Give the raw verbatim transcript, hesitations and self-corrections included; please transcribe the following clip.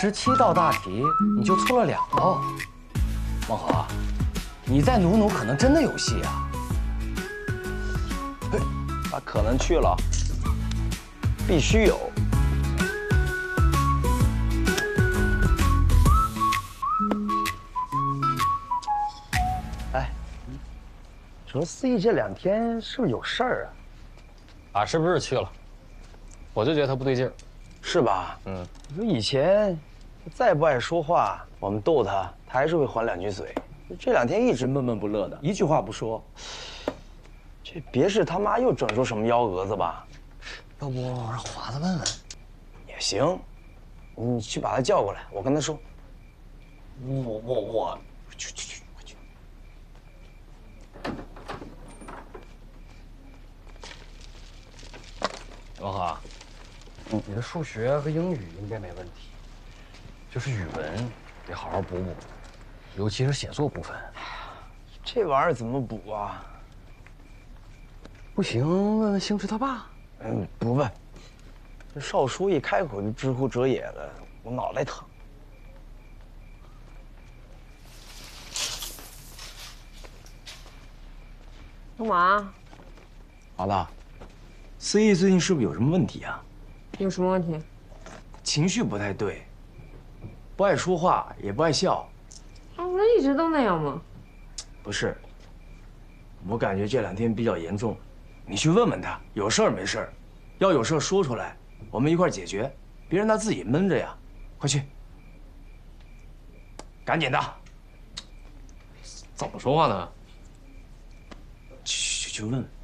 十七道大题你就错了两道，孟和，你再努努，可能真的有戏啊！ 把可能去了，必须有。哎，说思义这两天是不是有事儿啊？ 啊，是不是去了？我就觉得他不对劲儿， 是吧？ 嗯， 你说以前再不爱说话，我们逗他，他还是会还两句嘴。这两天一直闷闷不乐的，一句话不说。这别是他妈又整出什么幺蛾子吧？ 要不让华子问问？ 也行，你去把他叫过来，我跟他说。 我我我，去去去，快去！孟和，嗯，你的数学和英语应该没问题，就是语文得好好补补，尤其是写作部分。 这玩意儿怎么补啊？ 不行，问问星驰他爸。 嗯，不问。这少叔一开口就知乎者也了，我脑袋疼。 干嘛？ 华子，思义最近是不是有什么问题啊？ 有什么问题？ 情绪不太对，不爱说话，也不爱笑。 他不是一直都那样吗？ 不是，我感觉这两天比较严重。你去问问他，有事儿没事儿，要有事儿说出来，我们一块儿解决，别让他自己闷着呀。快去，赶紧的。 怎么说话呢？ 去去去问问。